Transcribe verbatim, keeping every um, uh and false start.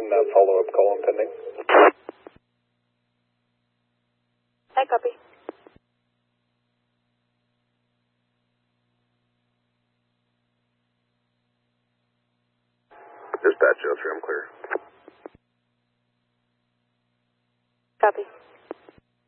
uh, follow-up call pending. I copy. Dispatch oh three, I'm clear. Copy.